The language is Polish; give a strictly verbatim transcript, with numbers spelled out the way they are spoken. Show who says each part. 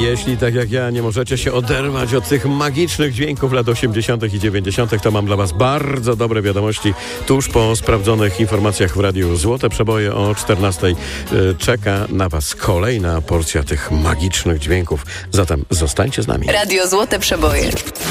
Speaker 1: jeśli tak jak ja nie możecie się oderwać od tych magicznych dźwięków lat osiemdziesiątych i dziewięćdziesiątych, to mam dla was bardzo dobre wiadomości. Tuż po sprawdzonych informacjach w Radiu Złote Przeboje o czternastej czeka na was kolejna porcja tych magicznych dźwięków. Zatem zostańcie z nami.
Speaker 2: Radio Złote Przeboje.